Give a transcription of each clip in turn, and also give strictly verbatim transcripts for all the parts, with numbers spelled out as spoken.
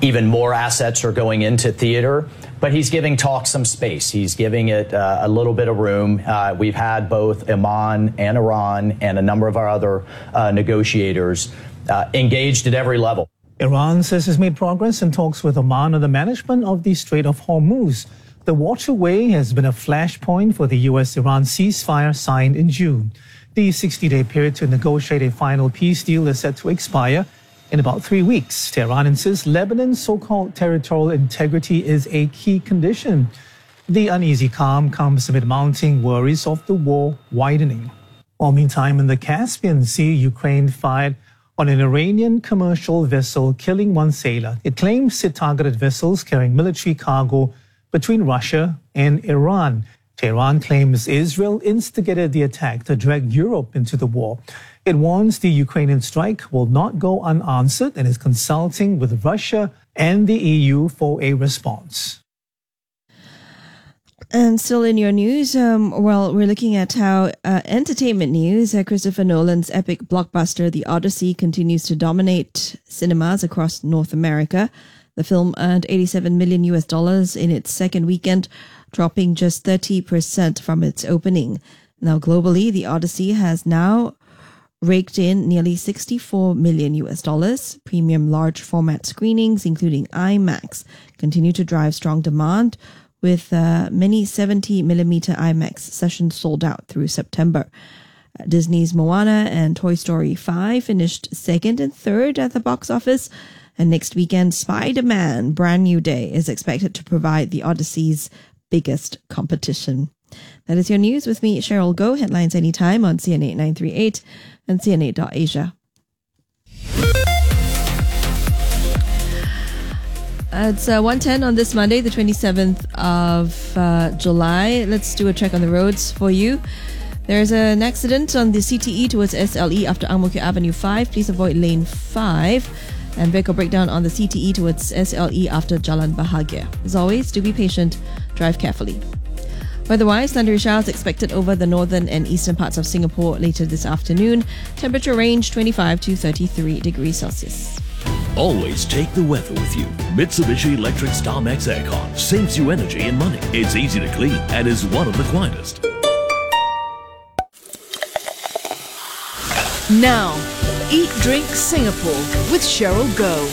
even more assets are going into theater, but he's giving talks some space. He's giving it uh, a little bit of room. Uh, we've had both Oman and Iran and a number of our other uh, negotiators uh, engaged at every level. Iran says it's made progress in talks with Oman on the management of the Strait of Hormuz. The waterway has been a flashpoint for the U S-Iran ceasefire signed in June. The sixty-day period to negotiate a final peace deal is set to expire in about three weeks. Tehran insists Lebanon's so-called territorial integrity is a key condition. The uneasy calm comes amid mounting worries of the war widening. While meantime, in the Caspian Sea, Ukraine fired on an Iranian commercial vessel, killing one sailor. It claims it targeted vessels carrying military cargo between Russia and Iran. Tehran claims Israel instigated the attack to drag Europe into the war. It warns the Ukrainian strike will not go unanswered and is consulting with Russia and the E U for a response. And still in your news, um, well, we're looking at how uh, entertainment news, uh, Christopher Nolan's epic blockbuster, The Odyssey, continues to dominate cinemas across North America. The film earned eighty-seven million U S dollars in its second weekend, dropping just thirty percent from its opening. Now, globally, The Odyssey has now raked in nearly sixty-four million U S dollars. Premium large format screenings, including IMAX, continue to drive strong demand, with uh, many seventy millimeter IMAX sessions sold out through September. Uh, Disney's Moana and Toy Story five finished second and third at the box office. And next weekend, Spider-Man Brand New Day is expected to provide the Odyssey's biggest competition. That is your news with me, Cheryl Goh. Headlines anytime on C N eight nine three eight and C N eight dot asia. It's uh, one ten on this Monday, the twenty-seventh of uh, July. Let's do a check on the roads for you. There's an accident on the C T E towards S L E after Ang Mo Kio Avenue five. Please avoid lane five. And vehicle breakdown on the C T E towards S L E after Jalan Bahagia. As always, do be patient, drive carefully. Weather-wise, thundery showers expected over the northern and eastern parts of Singapore later this afternoon. Temperature range twenty-five to thirty-three degrees Celsius. Always take the weather with you. Mitsubishi Electric StarMax Aircon saves you energy and money. It's easy to clean and is one of the quietest. Now, Eat Drink Singapore with Cheryl Goh.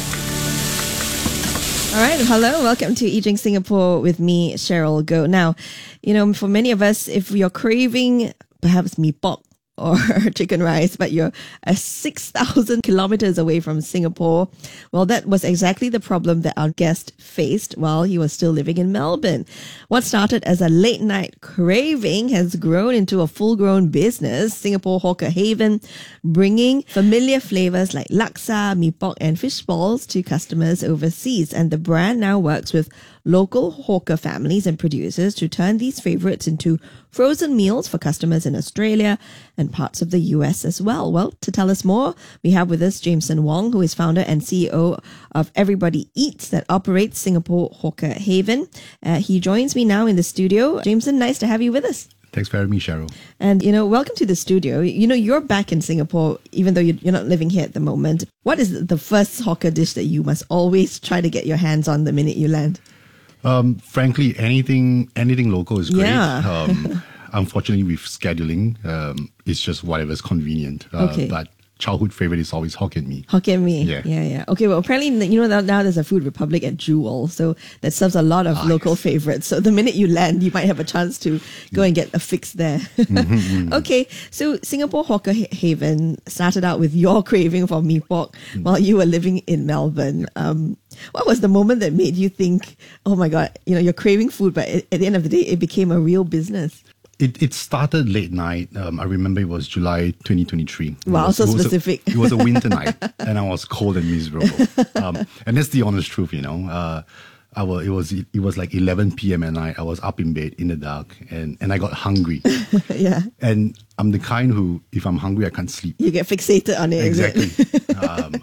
All right, hello, welcome to Eat Drink Singapore with me, Cheryl Goh. Now, you know, for many of us, if you're craving perhaps mee pok or chicken rice, but you're uh, six thousand kilometers away from Singapore, well, that was exactly the problem that our guest faced while he was still living in Melbourne. What started as a late night craving has grown into a full-grown business, Singapore Hawker Haven, bringing familiar flavors like laksa, mee pok, and fish balls to customers overseas. And the brand now works with local hawker families and producers to turn these favorites into frozen meals for customers in Australia and parts of the U S as well. Well, to tell us more, we have with us Jameson Wong, who is founder and C E O of Everybody Eats that operates Singapore Hawker Haven. Uh, he joins me now in the studio. Jameson, nice to have you with us. Thanks for having me, Cheryl. And, you know, welcome to the studio. You know, you're back in Singapore, even though you're not living here at the moment. What is the first hawker dish that you must always try to get your hands on the minute you land? Um, frankly, anything anything local is great. Yeah. um, unfortunately, with scheduling, um, it's just whatever's convenient. Uh, Okay. But childhood favorite is always Hokkien mee. Hokkien mee. Yeah. yeah, yeah. Okay, well, apparently, you know, now, now there's a Food Republic at Jewel, so that serves a lot of Ah, local yes. favorites. So the minute you land, you might have a chance to go and get a fix there. Mm-hmm, Okay, so Singapore Hawker Ha- Haven started out with your craving for mee pok Mm. while you were living in Melbourne. Um, what was the moment that made you think, oh my God, you know, you're craving food, but at, at the end of the day, it became a real business? It it started late night. Um, I remember it was July twenty twenty-three. It Wow, was- so it was a- specific. it was a winter night, and I was cold and miserable. Um, and that's the honest truth, you know. Uh, I was, it was it was like eleven p.m. at night. I was up in bed in the dark, and, and I got hungry. Yeah. And I'm the kind who, if I'm hungry, I can't sleep. You get fixated on it. is it? Exactly. um,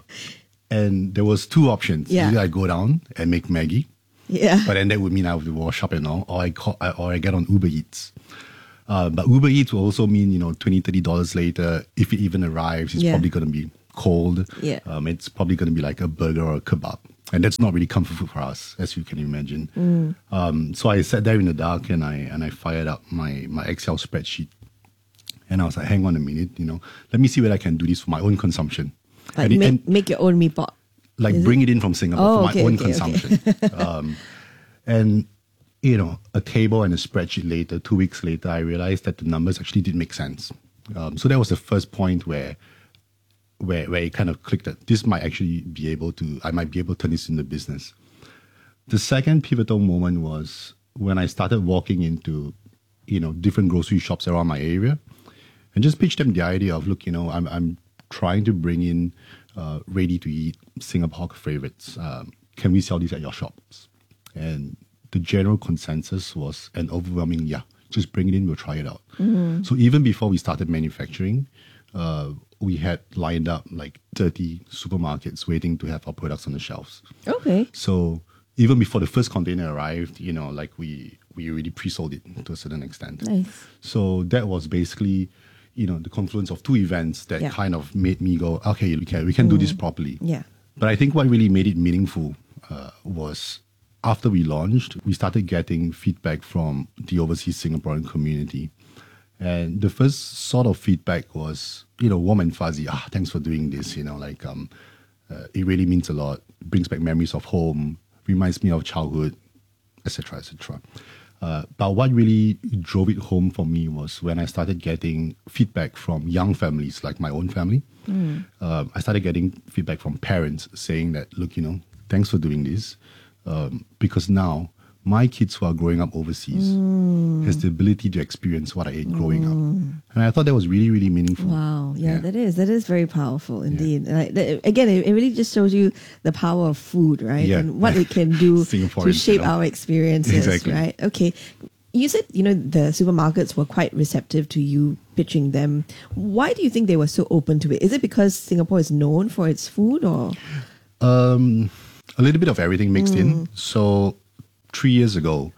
and there was two options. Yeah. Either I go down and make Maggie, Yeah. but then that would mean I have to wash up and all, or I call, or I get on Uber Eats. Uh, but Uber Eats will also mean, you know, twenty dollars, thirty dollars later, if it even arrives, it's Yeah. probably going to be cold. Yeah. Um, it's probably going to be like a burger or a kebab. and that's not really comfort food for us, as you can imagine. Mm. Um, so I sat there in the dark and I and I fired up my my Excel spreadsheet, and I was like, hang on a minute, you know, let me see whether I can do this for my own consumption. Like and, make, and, make your own mee pok. like Is bring it? it in from Singapore Oh, for okay, my own okay, consumption. okay. um, and you know, a table and a spreadsheet later, two weeks later, I realized that the numbers actually did make sense. Um, so that was the first point where, where, where it kind of clicked that this might actually be able to, I might be able to turn this into business. The second pivotal moment was when I started walking into, you know, different grocery shops around my area, and just pitched them the idea of, look, you know, I'm I'm trying to bring in uh, ready-to-eat Singapore favorites. Um, can we sell these at your shops? And the general consensus was an overwhelming, yeah, just bring it in, we'll try it out. Mm-hmm. So even before we started manufacturing, uh, we had lined up like thirty supermarkets waiting to have our products on the shelves. Okay. So even before the first container arrived, you know, like we, we already pre-sold it to a certain extent. Nice. So that was basically, you know, the confluence of two events that Yeah. kind of made me go, okay, we can, we can do this properly. Yeah. But I think what really made it meaningful uh, was after we launched, we started getting feedback from the overseas Singaporean community. And the first sort of feedback was, you know, warm and fuzzy. Ah, thanks for doing this. You know, like um, uh, it really means a lot. Brings back memories of home. Reminds me of childhood, et cetera, et cetera. Uh, but what really drove it home for me was when I started getting feedback from young families, like my own family. Mm. Uh, I started getting feedback from parents saying that, look, you know, thanks for doing this, um, because now my kids who are growing up overseas mm. has the ability to experience what I ate growing mm. up. And I thought that was really, really meaningful. Wow. Yeah, Yeah. that is. That is very powerful indeed. Yeah. Like, that, again, it, it really just shows you the power of food, right? Yeah. And what it can do to Singaporeans, shape you know. our experiences, Exactly. right? Okay. You said, you know, the supermarkets were quite receptive to you pitching them. Why do you think they were so open to it? Is it because Singapore is known for its food, or? Um, a little bit of everything mixed mm. in. So three years ago,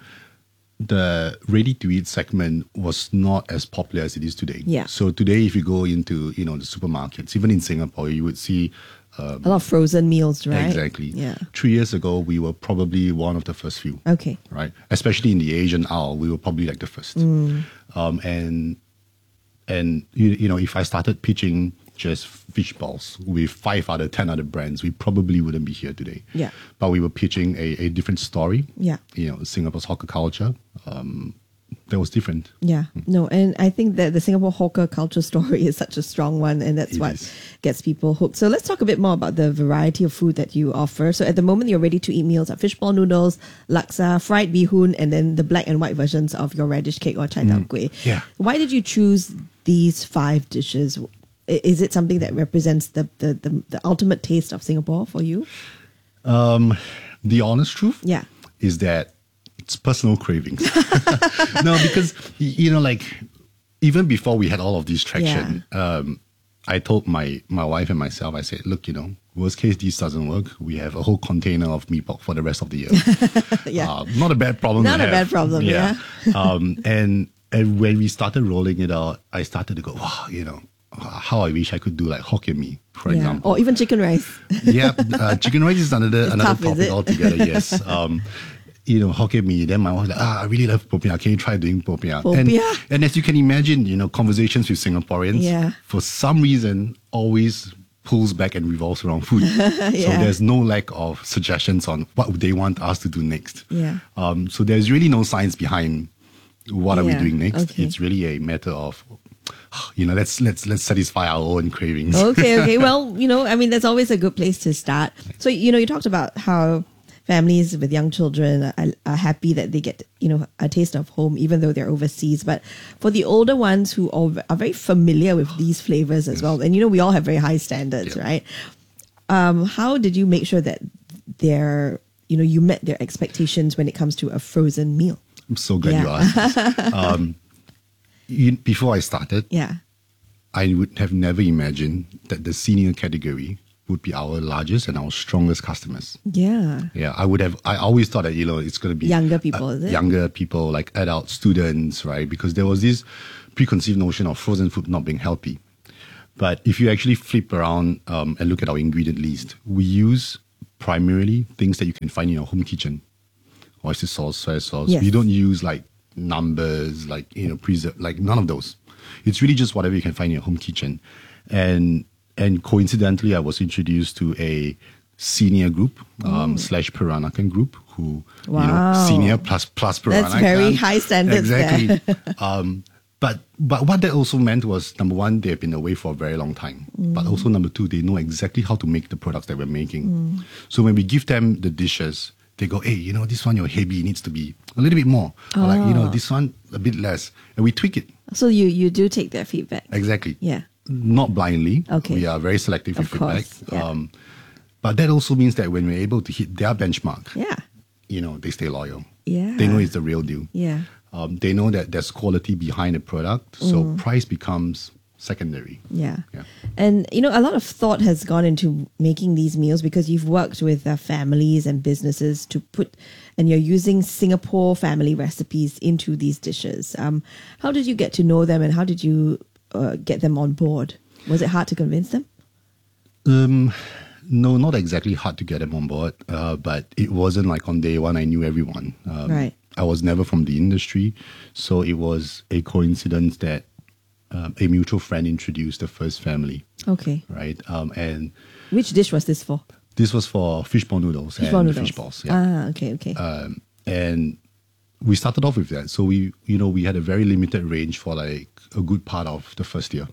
the ready-to-eat segment was not as popular as it is today. Yeah. So today, if you go into, you know, the supermarkets, even in Singapore, you would see um, a lot of frozen meals, right? Exactly. Yeah. Three years ago, we were probably one of the first few. Okay. Right. Especially in the Asian aisle, we were probably like the first. Mm. Um, and and you, you know, if I started pitching just fish balls with five other, ten other brands, we probably wouldn't be here today. Yeah. But we were pitching a, a different story. Yeah. You know, Singapore's hawker culture. Um, that was different. Yeah, no, and I think that the Singapore hawker culture story is such a strong one, and that's It what is. gets people hooked. So let's talk a bit more about the variety of food that you offer. So at the moment, your ready-to-eat meals are fishball noodles, laksa, fried bee hoon, and then the black and white versions of your radish cake or chai tau kueh. Yeah. Why did you choose these five dishes? I- Is it something that represents the, the, the, the ultimate taste of Singapore for you? Um, the honest truth Yeah. is that it's personal cravings. No, because, y- you know, like, even before we had all of this traction, um, I told my, my wife and myself, I said, look, you know, worst case, this doesn't work. We have a whole container of mee pok for the rest of the year. Yeah. Uh, not a bad problem Not to a have. bad problem, um, and, and when we started rolling it out, I started to go, wow, you know, how I wish I could do like Hokkien mee, for Yeah. example. Or even chicken rice. Yeah, uh, chicken rice is another It's another tough, is topic it? altogether. Yes, um, you know, Hokkien mee. Then my wife was like, ah, I really love popiah. Can you try doing popiah? And, Popiah. and as you can imagine, you know, conversations with Singaporeans, Yeah. for some reason, always pulls back and revolves around food. So Yeah. there's no lack of suggestions on what they want us to do next. Yeah. Um, so there's really no science behind what are we Yeah, doing next. okay. It's really a matter of, you know, let's let's let's satisfy our own cravings. Okay, okay. Well, you know, I mean, that's always a good place to start. So, you know, you talked about how families with young children are, are happy that they get, you know, a taste of home, even though they're overseas. But for the older ones who are are very familiar with these flavors as well, and, you know, we all have very high standards, Yeah. right? Um, how did you make sure that they're, you know, you met their expectations when it comes to a frozen meal? I'm so glad you Yeah. asked this. Um, you, before I started, Yeah. I would have never imagined that the senior category would be our largest and our strongest customers. Yeah. Yeah, I would have. I always thought that, you know, it's going to be Younger people, is it? Younger people, like adult students, right? Because there was this preconceived notion of frozen food not being healthy. But if you actually flip around um, and look at our ingredient list, we use primarily things that you can find in your home kitchen. Oyster sauce, soy sauce. Yes. We don't use like numbers, like, you know, preserve, like none of those. It's really just whatever you can find in your home kitchen. And and coincidentally, I was introduced to a senior group um, slash Peranakan group who, Wow. you know, senior plus plus Peranakan. That's very high standards Exactly. there. um, but but what that also meant was, number one, they've been away for a very long time. But also number two, they know exactly how to make the products that we're making. So when we give them the dishes, they go, hey, you know, this one, your heavy needs to be a little bit more. Or like, you know, this one, a bit less. And we tweak it. So you you do take their feedback. Exactly. Yeah. Not blindly. Okay. We are very selective Of with feedback. course, yeah. Um, but that also means that when we're able to hit their benchmark, Yeah. you know, they stay loyal. Yeah. They know it's the real deal. Yeah. Um, they know that there's quality behind the product. So price becomes secondary. Yeah. Yeah. And, you know, a lot of thought has gone into making these meals because you've worked with uh, families and businesses to put, and you're using Singapore family recipes into these dishes. Um, how did you get to know them and how did you uh, get them on board? Was it hard to convince them? Um, no, not exactly hard to get them on board, uh, but it wasn't like on day one I knew everyone. Um, Right. I was never from the industry, so it was a coincidence that um, a mutual friend introduced the first family, Okay. right? Um, and Which dish was this for? this was for fishball noodles Fishball and noodles. fish balls. Yeah. Ah, okay, okay. Um, and we started off with that. So we, you know, we had a very limited range for like a good part of the first year.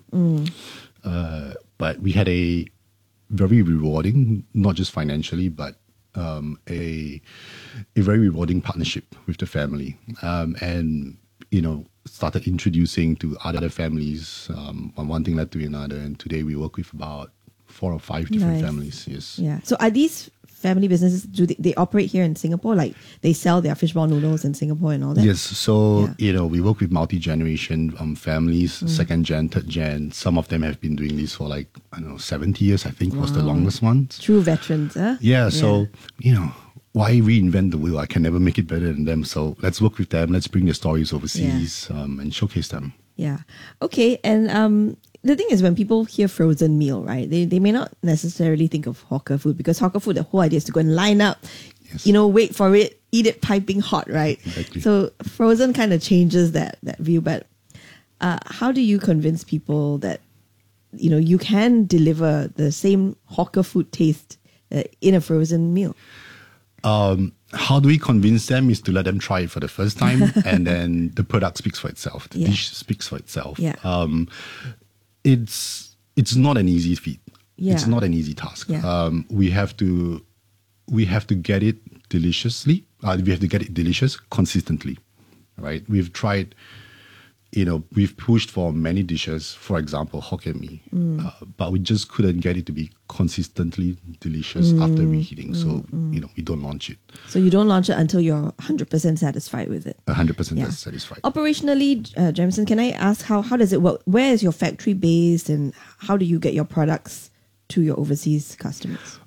Uh, but we had a very rewarding, not just financially, but um, a a very rewarding partnership with the family. Um, and you know, started introducing to other families. Um, and one thing led to another, and today we work with about four or five different Nice. families. Yes. Yeah. So are these family businesses, do they, they operate here in Singapore? Like they sell their fishball noodles in Singapore and all that? Yes, so Yeah. you know we work with multi-generation um, families, second gen, third gen. Some of them have been doing this for like I don't know seventy years. I think was the longest one. True veterans, huh? Yeah, so you know why reinvent the wheel? I can never make it better than them. So let's work with them. Let's bring their stories overseas um, and showcase them. Yeah. Okay. And um, the thing is, when people hear frozen meal, right, they, they may not necessarily think of hawker food because hawker food, the whole idea is to go and line up, Yes. you know, wait for it, eat it piping hot, right? Exactly. So frozen kind of changes that, that view. But uh, how do you convince people that, you know, you can deliver the same hawker food taste uh, in a frozen meal? Um, how do we convince them is to let them try it for the first time and then the product speaks for itself. The Yeah. dish speaks for itself. Yeah. Um, it's it's not an easy feat. It's Yeah. not an easy task. Yeah. Um, we have to we have to get it deliciously. Uh, we have to get it delicious consistently, right? We've tried, you know, we've pushed for many dishes, for example, Hokkien Mee, uh, but we just couldn't get it to be consistently delicious after reheating. So, you know, we don't launch it. So you don't launch it until you're one hundred percent satisfied with it. one hundred percent Yeah. satisfied. Operationally, uh, Jamison, can I ask how, how does it work? Where is your factory based and how do you get your products to your overseas customers?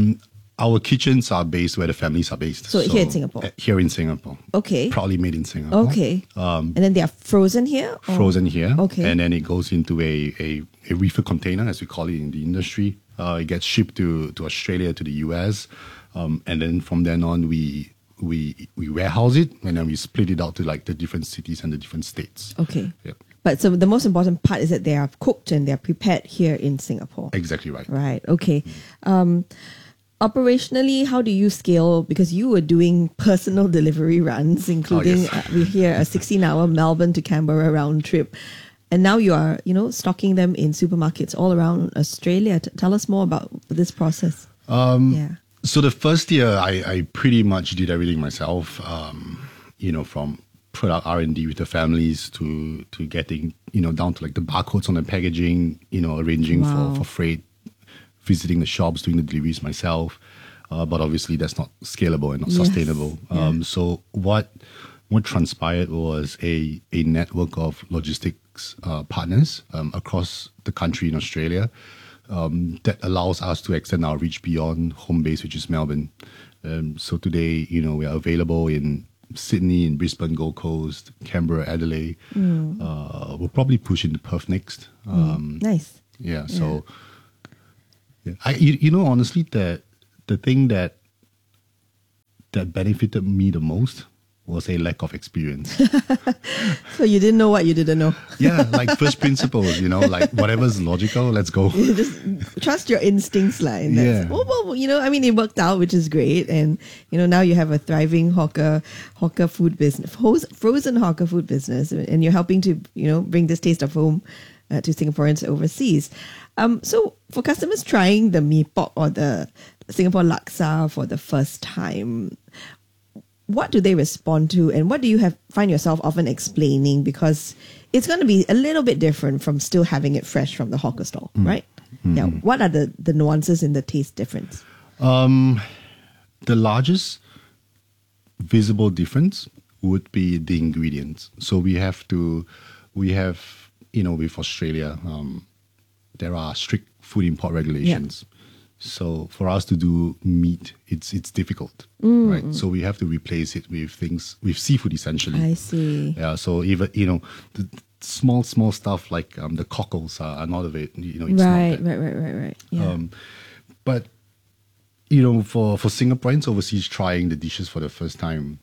Our kitchens are based where the families are based. So here in Singapore? uh, Here in Singapore. Okay. Proudly made in Singapore. Okay. and then they are frozen here? or- Frozen here. Okay. And then it goes into a, a, a reefer container, as we call it in the industry. Uh, it gets shipped to, to Australia, to the U S. Um, and then from then on, we, we, we warehouse it and then we split it out to like the different cities and the different states. Okay. Yep. But so the most important part is that they are cooked and they're prepared here in Singapore. Exactly right. Right. Okay. Um, operationally, how do you scale? Because you were doing personal delivery runs, including yes. uh, we hear a sixteen-hour Melbourne to Canberra round trip, and now you are, you know, stocking them in supermarkets all around Australia. T- tell us more about this process. Um, yeah. So the first year, I, I pretty much did everything myself. Um, you know, from product R and D with the families to to getting, you know, down to like the barcodes on the packaging. You know, arranging Wow. for for freight, visiting the shops, doing the deliveries myself. Uh, but obviously, that's not scalable and not Yes. sustainable. Yeah. Um, so what what transpired was a a network of logistics uh, partners um, across the country in Australia. Um, that allows us to extend our reach beyond home base, which is Melbourne. Um, so today, you know, we are available in Sydney, in Brisbane, Gold Coast, Canberra, Adelaide. Mm. Uh, we'll probably push into Perth next. Um, Nice. yeah. So, yeah. I, you, you know, honestly, that the thing that that benefited me the most was a lack of experience. So you didn't know what you didn't know. Yeah, like first principles, you know, like whatever's logical, let's go. You just trust your instincts, like. And that's- Yeah. Well, well, you know, I mean, it worked out, which is great, and you know, now you have a thriving hawker hawker food business, frozen frozen hawker food business, and you're helping to you know bring this taste of home uh, to Singaporeans overseas. Um, so for customers trying the mee pok or the Singapore laksa for the first time, what do they respond to, and what do you have find yourself often explaining, because it's going to be a little bit different from still having it fresh from the hawker stall, right? Yeah. What are the, the nuances in the taste difference? Um, the largest visible difference would be the ingredients. So we have to, we have, you know, with Australia, um, there are strict food import regulations. So for us to do meat, it's it's difficult, right? So we have to replace it with things, with seafood essentially. I see. Yeah. So even, you know, the small, small stuff like um, the cockles are, are not of it, you know, it's Right, not that. right, right, right, right. Yeah. Um, but, you know, for, for Singaporeans overseas trying the dishes for the first time,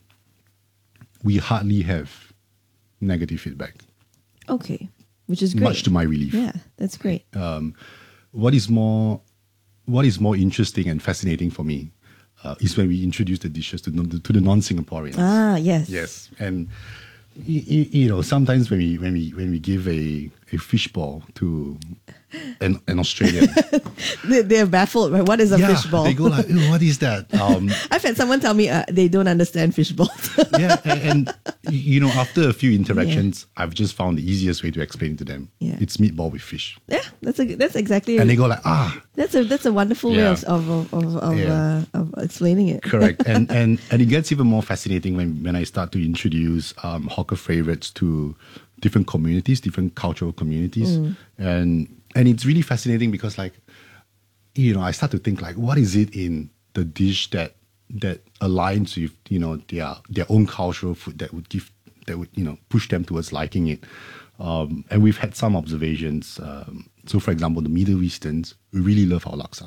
we hardly have negative feedback, Okay. Which is great. much to my relief. Yeah, that's great. Um, what is more, what is more interesting and fascinating for me uh, is when we introduce the dishes to, non- to the non-Singaporeans. Ah, yes. Yes, and y- y- you know, sometimes when we when we when we give a a fishball to an, an Australian, They, they're baffled, right? What is a yeah, fishball? they go like, "Ew, "What is that?" Um, I've had someone tell me uh, they don't understand fishballs. yeah, and, and you know, after a few interactions, I've just found the easiest way to explain it to them. Yeah. It's meatball with fish, Yeah, that's a, that's exactly. and they go like, "Ah." That's a that's a wonderful way Yeah. of of of, of, of, Yeah. uh, of explaining it. Correct, and and and it gets even more fascinating when when I start to introduce um, hawker favorites to different communities, different cultural communities, and and it's really fascinating because, like, you know, I start to think like, what is it in the dish that that aligns with, you know, their their own cultural food that would give that would, you know, push them towards liking it. Um, and we've had some observations. Um, so, for example, the Middle Easterns really love our laksa.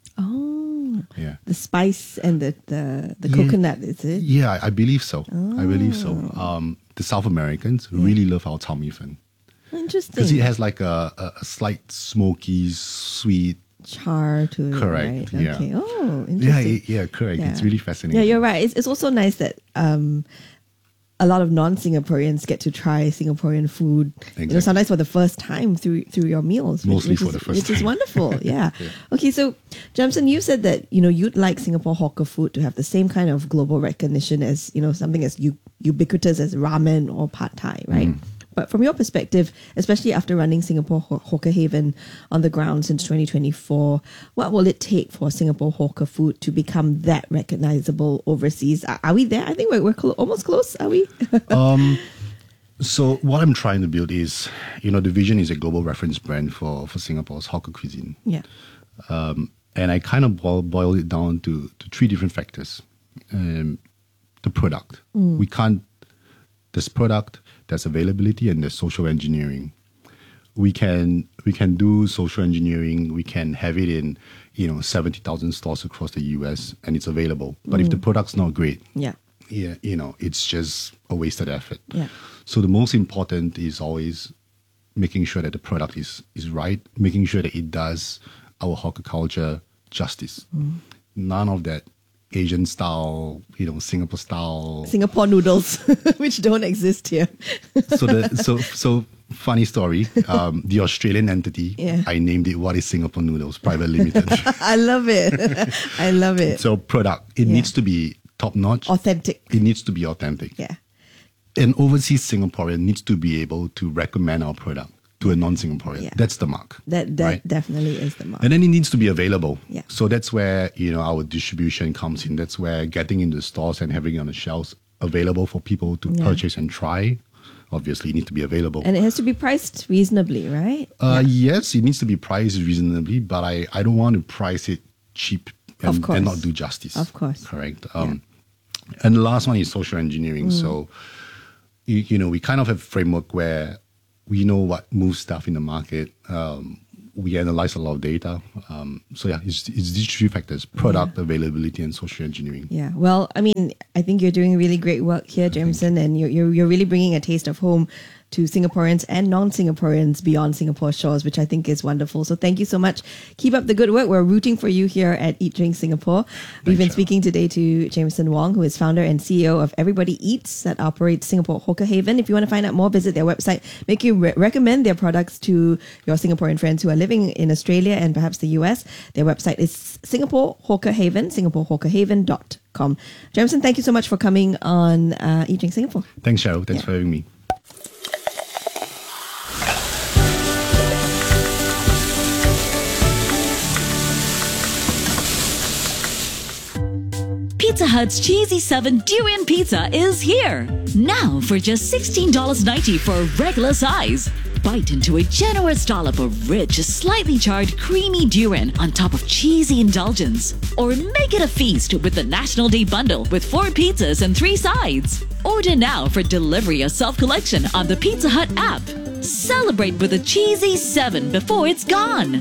Oh, Yeah. the spice and the the, the Yeah. coconut, is it? Yeah, I I believe so. I believe so. Um, the South Americans really love our chow mein fen Interesting. because it has like a, a, a slight smoky, sweet. Char to it, Correct, right? yeah. Okay. Oh, Yeah, interesting. it- yeah, correct. Yeah. It's really fascinating. Yeah, you're right. It's, it's also nice that um, a lot of non-Singaporeans get to try Singaporean food. You know, Exactly. sometimes for the first time through through your meals. Mostly which for is, the first which is time. wonderful. Yeah. Okay, so Jamson, you said that you know you'd like Singapore hawker food to have the same kind of global recognition as you know something as u- ubiquitous as ramen or pad thai, right? Mm. But from your perspective, especially after running Singapore Haw- Hawker Haven on the ground since twenty twenty-four, what will it take for Singapore hawker food to become that recognizable overseas? Are, are we there? I think we're, we're clo- almost close, are we? So what I'm trying to build is, you know, the vision is a global reference brand for, for Singapore's hawker cuisine. yeah. And I kind of boil, boil it down to, to three different factors. Um, the product. We can't, there's product, there's availability, and there's social engineering. We can we can do social engineering. We can have it in, you know, seventy thousand stores across the U S and it's available. But if the product's not great, Yeah. yeah, you know, it's just a wasted effort. Yeah. So the most important is always making sure that the product is is right, making sure that it does our hawker culture justice. None of that Asian style, you know, Singapore style. Singapore noodles, which don't exist here. So the so so funny story. Um, the Australian entity, Yeah. I named it What is Singapore Noodles Private Limited. I love it. I love it. So product, it Yeah. needs to be top notch. Authentic. It needs to be authentic. Yeah. An overseas Singaporean needs to be able to recommend our product to a non-Singaporean. Yeah. That's the mark. That that right? definitely is the mark. And then it needs to be available. Yeah. So that's where, you know, our distribution comes in. That's where getting into stores and having it on the shelves available for people to Yeah. purchase and try. Obviously, it needs to be available. And it has to be priced reasonably, right? uh, Yes, it needs to be priced reasonably, but I, I don't want to price it cheap and, Of course. and not do justice. Of course. Correct. Um, And the last one is social engineering. So, you, you know, we kind of have a framework where we know what moves stuff in the market. Um, we analyze a lot of data. Um, so yeah, it's, it's these three factors: product, yeah. availability, and social engineering. Yeah. Well, I mean, I think you're doing really great work here, Jameson, and you're, you're, you're really bringing a taste of home to Singaporeans and non-Singaporeans beyond Singapore's shores, which I think is wonderful. So thank you so much. Keep up the good work. We're rooting for you here at Eat Drink Singapore. Thanks, We've been Cheryl. speaking today to Jameson Wong, who is founder and C E O of Everybody Eats that operates Singapore Hawker Haven. If you want to find out more, visit their website. Make you re- recommend their products to your Singaporean friends who are living in Australia and perhaps the U S. Their website is Singapore Hawker Haven, singapore hawker haven dot com. Jameson, thank you so much for coming on uh, Eat Drink Singapore. Thanks, Cheryl. Thanks yeah. for having me. Pizza Hut's Cheesy seven Durian Pizza is here! Now for just sixteen dollars ninety for a regular size. Bite into a generous dollop of rich, slightly charred, creamy durian on top of cheesy indulgence. Or make it a feast with the National Day Bundle with four pizzas and three sides. Order now for delivery or self-collection on the Pizza Hut app. Celebrate with a Cheesy seven before it's gone.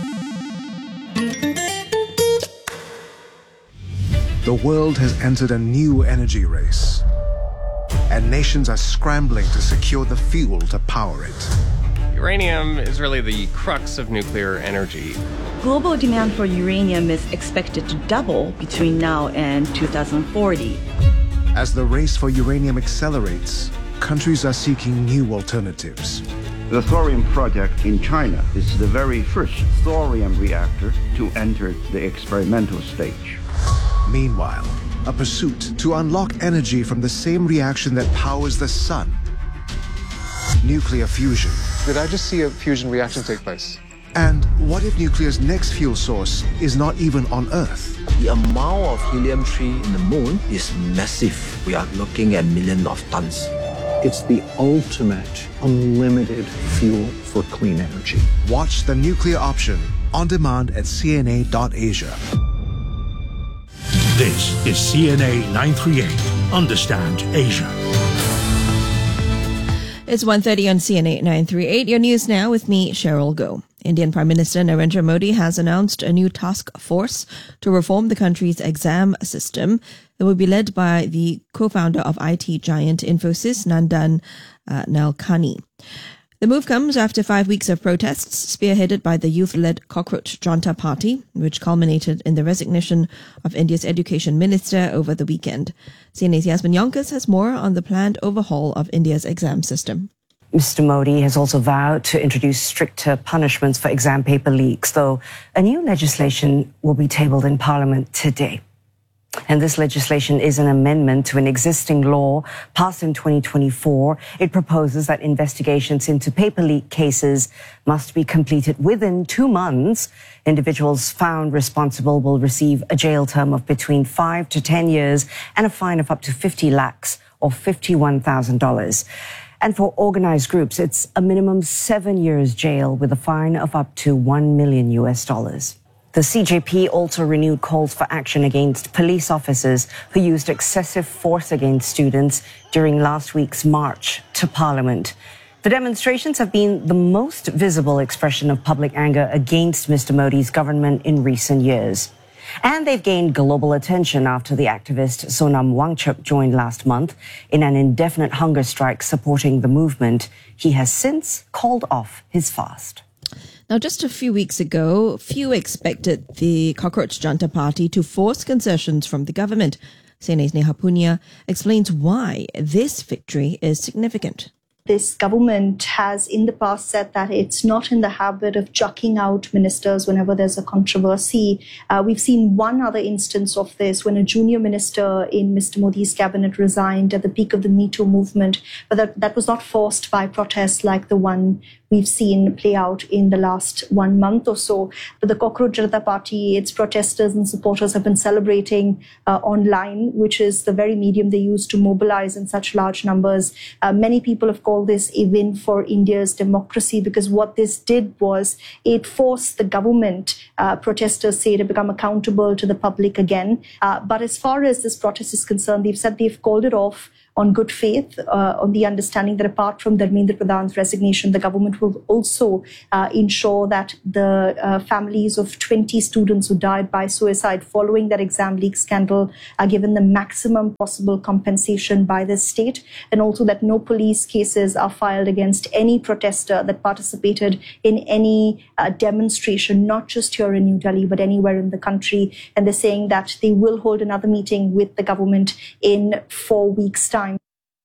The world has entered a new energy race, and nations are scrambling to secure the fuel to power it. Uranium is really the crux of nuclear energy. Global demand for uranium is expected to double between now and two thousand forty. As the race for uranium accelerates, countries are seeking new alternatives. The thorium project in China is the very first thorium reactor to enter the experimental stage. Meanwhile, a pursuit to unlock energy from the same reaction that powers the sun. Nuclear fusion. Did I just see a fusion reaction take place? And what if nuclear's next fuel source is not even on Earth? The amount of helium three in the moon is massive. We are looking at millions of tons. It's the ultimate unlimited fuel for clean energy. Watch The Nuclear Option on demand at C N A dot asia. This is C N A nine thirty-eight. Understand Asia. It's one thirty on C N A nine thirty-eight. Your news now with me, Cheryl Goh. Indian Prime Minister Narendra Modi has announced a new task force to reform the country's exam system that will be led by the co-founder of I T giant Infosys, Nandan uh, Nilekani. The move comes after five weeks of protests spearheaded by the youth-led Cockroach Janta Party, which culminated in the resignation of India's education minister over the weekend. C N A's Yasmin Yonkers has more on the planned overhaul of India's exam system. Mister Modi has also vowed to introduce stricter punishments for exam paper leaks, though a new legislation will be tabled in Parliament today. And this legislation is an amendment to an existing law passed in twenty twenty-four. It proposes that investigations into paper leak cases must be completed within two months. Individuals found responsible will receive a jail term of between five to ten years and a fine of up to fifty lakhs or fifty-one thousand dollars. And for organized groups, it's a minimum seven years jail with a fine of up to one million U S dollars. The C J P also renewed calls for action against police officers who used excessive force against students during last week's march to Parliament. The demonstrations have been the most visible expression of public anger against Mister Modi's government in recent years. And they've gained global attention after the activist Sonam Wangchuck joined last month in an indefinite hunger strike supporting the movement. He has since called off his fast. Now, just a few weeks ago, few expected the Cockroach Janta Party to force concessions from the government. C N A's Neha Punya explains why this victory is significant. This government has in the past said that it's not in the habit of chucking out ministers whenever there's a controversy. Uh, we've seen one other instance of this when a junior minister in Mister Modi's cabinet resigned at the peak of the Me Too movement, but that, that was not forced by protests like the one we've seen play out in the last one month or so. But the Cockroach Janata Party, its protesters and supporters have been celebrating uh, online, which is the very medium they use to mobilize in such large numbers. Uh, many people have called this a win for India's democracy because what this did was it forced the government, uh, protesters say, to become accountable to the public again. Uh, but as far as this protest is concerned, they've said they've called it off on good faith, uh, on the understanding that apart from Dharmendra Pradhan's resignation, the government will also uh, ensure that the uh, families of twenty students who died by suicide following that exam leak scandal are given the maximum possible compensation by the state, and also that no police cases are filed against any protester that participated in any uh, demonstration, not just here in New Delhi, but anywhere in the country. And they're saying that they will hold another meeting with the government in four weeks' time.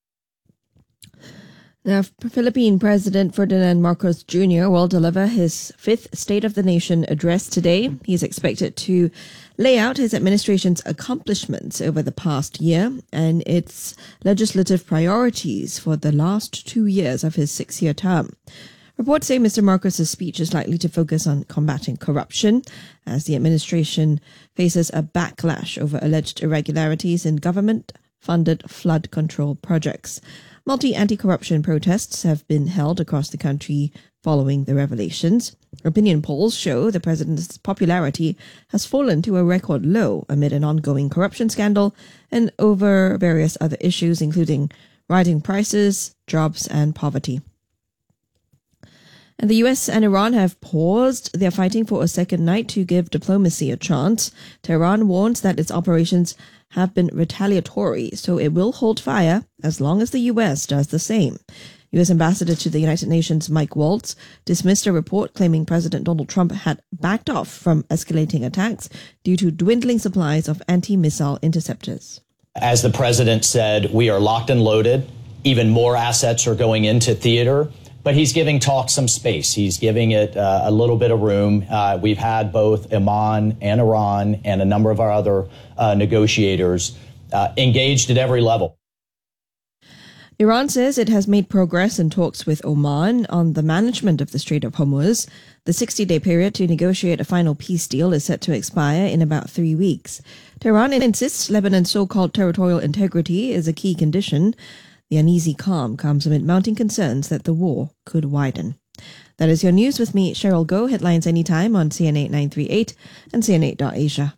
Now, Philippine President Ferdinand Marcos Junior will deliver his fifth State of the Nation address today. He's expected to lay out his administration's accomplishments over the past year and its legislative priorities for the last two years of his six-year term. Reports say Mister Marcos' speech is likely to focus on combating corruption as the administration faces a backlash over alleged irregularities in government-funded flood control projects. Multi-anti-corruption protests have been held across the country following the revelations. Opinion polls show the president's popularity has fallen to a record low amid an ongoing corruption scandal and over various other issues, including rising prices, jobs, and poverty. And the U S and Iran have paused their fighting for a second night to give diplomacy a chance. Tehran warns that its operations have been retaliatory, so it will hold fire as long as the U S does the same. U S Ambassador to the United Nations Mike Waltz dismissed a report claiming President Donald Trump had backed off from escalating attacks due to dwindling supplies of anti-missile interceptors. As the president said, we are locked and loaded. Even more assets are going into theater. But he's giving talk some space. He's giving it uh, a little bit of room. Uh, we've had both Oman and Iran and a number of our other uh, negotiators uh, engaged at every level. Iran says it has made progress in talks with Oman on the management of the Strait of Hormuz. The sixty-day period to negotiate a final peace deal is set to expire in about three weeks. Tehran insists Lebanon's so-called territorial integrity is a key condition. The uneasy calm comes amid mounting concerns that the war could widen. That is your news with me, Cheryl Goh. Headlines anytime on C N eight nine three eight and C N eight dot asia.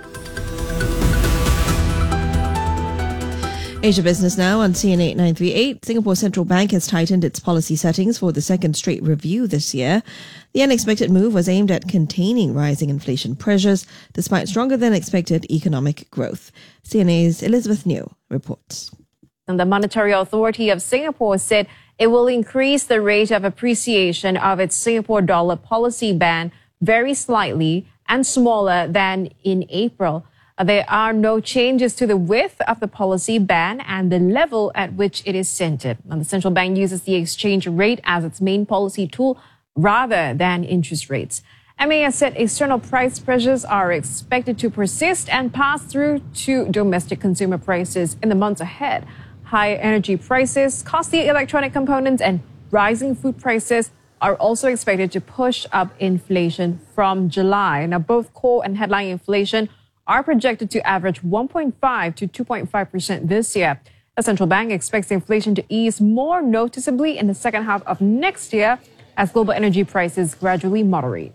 Asia Business now on C N eight nine three eight. Singapore Central Bank has tightened its policy settings for the second straight review this year. The unexpected move was aimed at containing rising inflation pressures despite stronger than expected economic growth. C N A's Elizabeth New reports. And the Monetary Authority of Singapore said it will increase the rate of appreciation of its Singapore dollar policy band very slightly and smaller than in April. There are no changes to the width of the policy band and the level at which it is centered. And the central bank uses the exchange rate as its main policy tool rather than interest rates. M A S said external price pressures are expected to persist and pass through to domestic consumer prices in the months ahead. Higher energy prices, costly electronic components, and rising food prices are also expected to push up inflation from July. Now, both core and headline inflation are projected to average one point five to two point five percent this year. The central bank expects inflation to ease more noticeably in the second half of next year as global energy prices gradually moderate.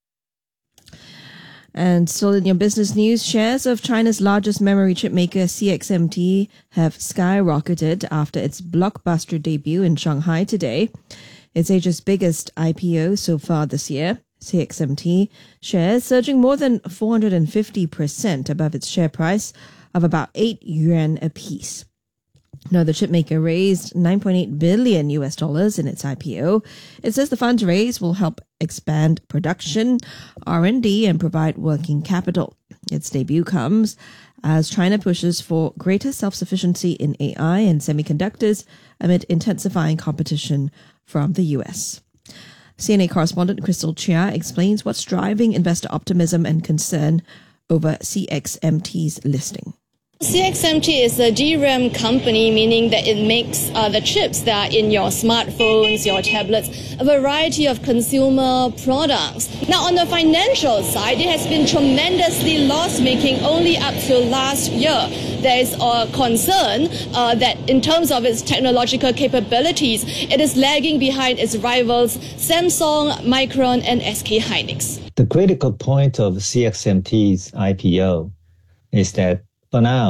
And still in your business news, shares of China's largest memory chip maker C X M T have skyrocketed after its blockbuster debut in Shanghai today. It's Asia's biggest I P O so far this year. C X M T shares surging more than four hundred fifty percent above its share price of about eight yuan apiece. Now, the chipmaker raised nine point eight billion U S dollars in its I P O. It says the funds raised will help expand production, R and D, and provide working capital. Its debut comes as China pushes for greater self-sufficiency in A I and semiconductors amid intensifying competition from the U S. C N A correspondent Crystal Chia explains what's driving investor optimism and concern over C X M T's listing. C X M T is a D RAM company, meaning that it makes uh, the chips that are in your smartphones, your tablets, a variety of consumer products. Now, on the financial side, it has been tremendously loss-making only up to last year. There is a concern uh, that in terms of its technological capabilities, it is lagging behind its rivals Samsung, Micron, and S K Hynix. The critical point of C X M T's I P O is that for now,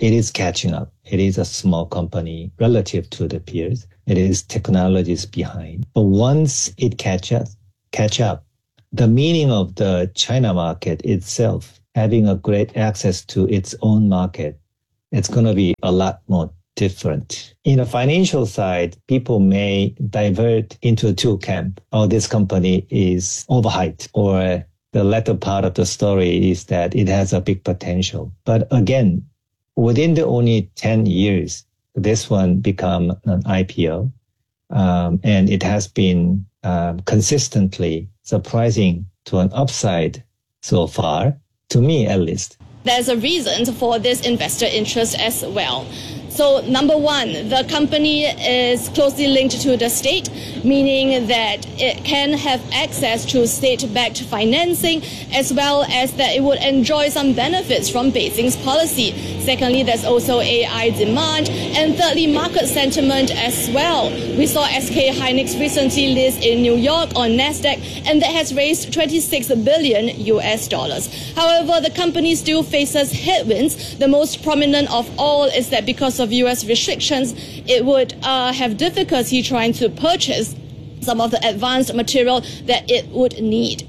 it is catching up. It is a small company relative to the peers. It is technologies behind. But once it catch up, catch up, the meaning of the China market itself, having a great access to its own market, it's going to be a lot more different. In the financial side, people may divert into two camps. Oh, this company is overhyped, or the latter part of the story is that it has a big potential. But again, within the only ten years, this one become an I P O, um, and it has been um, consistently surprising to an upside so far, to me at least. There's a reason for this investor interest as well. So number one, the company is closely linked to the state, meaning that it can have access to state-backed financing, as well as that it would enjoy some benefits from Beijing's policy. Secondly, there's also A I demand. And thirdly, market sentiment as well. We saw S K Hynix recently list in New York on NASDAQ, and that has raised twenty-six billion U S dollars. However, the company still faces headwinds. The most prominent of all is that because of U S restrictions, it would uh, have difficulty trying to purchase some of the advanced material that it would need.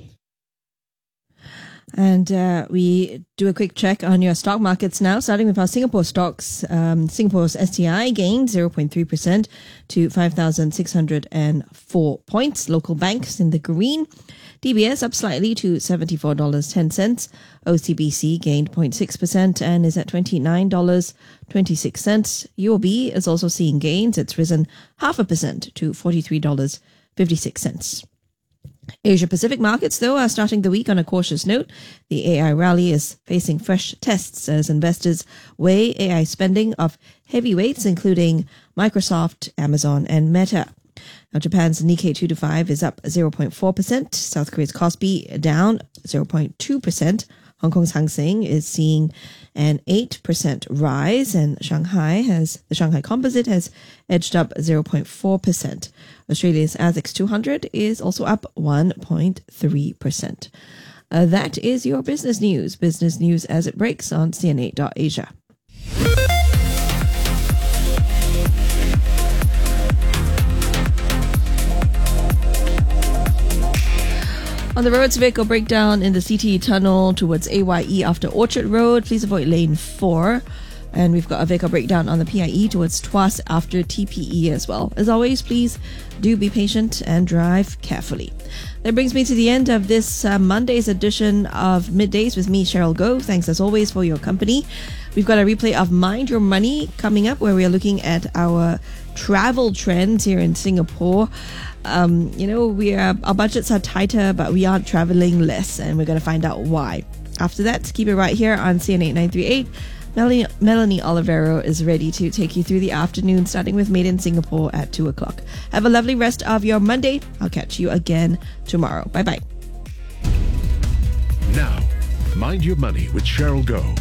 And uh, we do a quick check on your stock markets now, starting with our Singapore stocks. Um, Singapore's S T I gained zero point three percent to five thousand six hundred four points. Local banks in the green. D B S up slightly to seventy-four dollars and ten cents. O C B C gained zero point six percent and is at twenty-nine dollars and twenty-six cents. U O B is also seeing gains. It's risen half a percent to forty-three dollars and fifty-six cents. Asia Pacific markets, though, are starting the week on a cautious note. The A I rally is facing fresh tests as investors weigh A I spending of heavyweights, including Microsoft, Amazon, and Meta. Now, Japan's Nikkei two twenty-five is up zero point four percent. South Korea's Kospi down zero point two percent. Hong Kong's Hang Seng is seeing an eight percent rise, and Shanghai has the Shanghai Composite has edged up zero point four percent. Australia's ASX two hundred is also up one point three percent. Uh, that is your business news. Business news as it breaks on C N eight dot asia. On the roads, vehicle breakdown in the C T E tunnel towards A Y E after Orchard Road. Please avoid lane four. And we've got a vehicle breakdown on the P I E towards Tuas after T P E as well. As always, please do be patient and drive carefully. That brings me to the end of this uh, Monday's edition of Middays with me, Cheryl Goh. Thanks as always for your company. We've got a replay of Mind Your Money coming up, where we are looking at our travel trends here in Singapore. Um, you know, we are, our budgets are tighter, but we are traveling less, and we're going to find out why. After that, keep it right here on C N eight nine three eight. Melanie, Melanie Olivero is ready to take you through the afternoon, starting with Made in Singapore at two o'clock. Have a lovely rest of your Monday. I'll catch you again tomorrow. Bye-bye. Now, Mind Your Money with Cheryl Goh.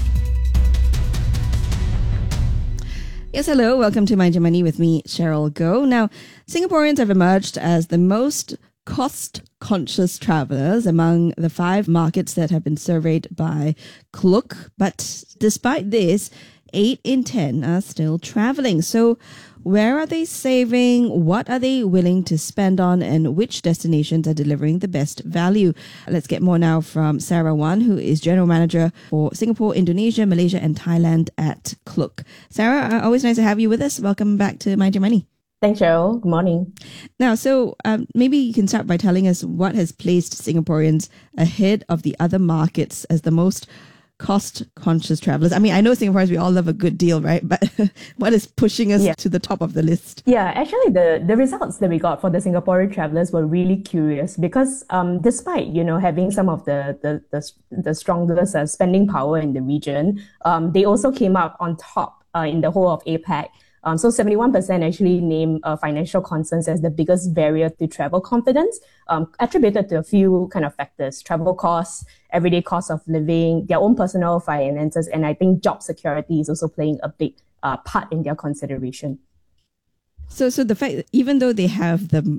Yes, hello. Welcome to Mind Your Money with me, Cheryl Goh. Now, Singaporeans have emerged as the most cost-conscious travelers among the five markets that have been surveyed by Klook. But despite this, eight in ten are still traveling. So where are they saving? What are they willing to spend on? And which destinations are delivering the best value? Let's get more now from Sarah Wan, who is General Manager for Singapore, Indonesia, Malaysia, and Thailand at Klook. Sarah, always nice to have you with us. Welcome back to Mind Your Money. Thanks, Cheryl. Good morning. Now, so um, maybe you can start by telling us what has placed Singaporeans ahead of the other markets as the most cost-conscious travelers. I mean, I know Singaporeans, we all love a good deal, right? But what is pushing us yeah. to the top of the list? Yeah, actually, the, the results that we got for the Singaporean travelers were really curious because um, despite, you know, having some of the the the, the strongest uh, spending power in the region, um, they also came up on top uh, in the whole of APAC. Um, so seventy-one percent actually name uh, financial concerns as the biggest barrier to travel confidence, um, attributed to a few kind of factors: travel costs, everyday cost of living, their own personal finances, and I think job security is also playing a big uh, part in their consideration. So, so the fact that even though they have the the